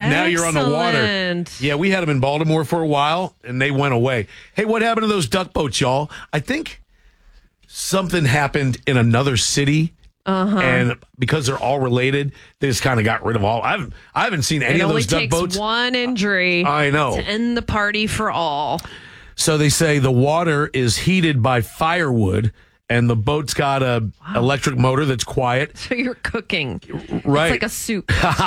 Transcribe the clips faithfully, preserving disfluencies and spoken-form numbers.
now you're on the water. Excellent. Yeah, we had them in Baltimore for a while, and they went away. Hey, what happened to those duck boats, y'all? I think something happened in another city. Uh-huh. And because they're all related, they just kind of got rid of all. I haven't, I haven't seen any it of only those duck takes boats. one injury I know. to end the party for all. So they say the water is heated by firewood, and the boat's got a wow. electric motor that's quiet. So you're cooking, right? It's like a soup.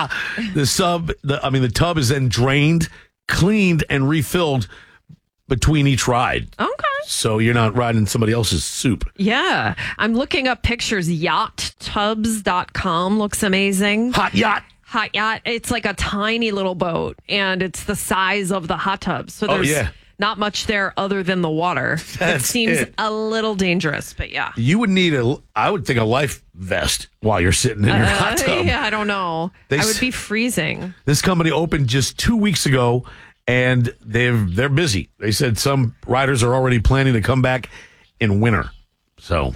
the sub, the, I mean, the tub is then drained, cleaned, and refilled between each ride. Okay. So you're not riding somebody else's soup. Yeah. I'm looking up pictures. yacht tubs dot com looks amazing. Hot yacht. Hot yacht. It's like a tiny little boat, and it's the size of the hot tub. So there's oh, yeah. not much there other than the water. That's it seems it. a little dangerous, but yeah. You would need a, I would think, a life vest while you're sitting in your uh, hot tub. Yeah, I don't know. They I would s- be freezing. This company opened just two weeks ago, and they're they're busy. They said some riders are already planning to come back in winter. So,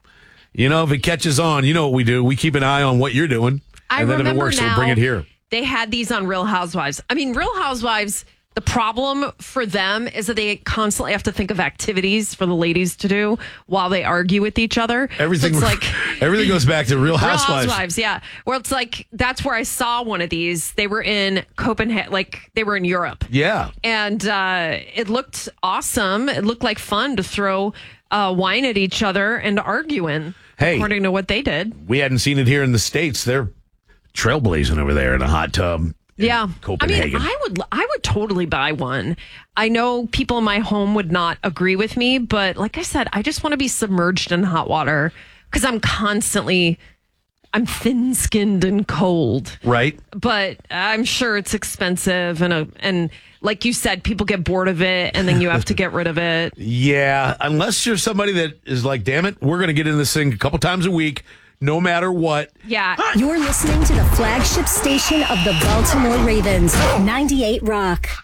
you know, if it catches on, you know what we do. We keep an eye on what you're doing. I and then if it remember works, now, we'll bring it here. They had these on Real Housewives. I mean, Real Housewives, the problem for them is that they constantly have to think of activities for the ladies to do while they argue with each other. Everything, so it's like everything goes back to Real Housewives. Real Housewives, yeah. Well, it's like that's where I saw one of these. They were in Copenhagen, like they were in Europe. Yeah. And uh, it looked awesome. It looked like fun to throw uh, wine at each other and argue in, Hey. according to what they did. We hadn't seen it here in the States. They're trailblazing over there in a hot tub. Yeah. Copenhagen. I mean, I would I would totally buy one. I know people in my home would not agree with me, but like I said, I just want to be submerged in hot water because I'm constantly I'm thin-skinned and cold. Right. But I'm sure it's expensive and a, and like you said, people get bored of it and then you have to get rid of it. Yeah, unless you're somebody that is like, damn it, we're going to get in this thing a couple times a week. No matter what. Yeah. You're listening to the flagship station of the Baltimore Ravens, ninety-eight Rock.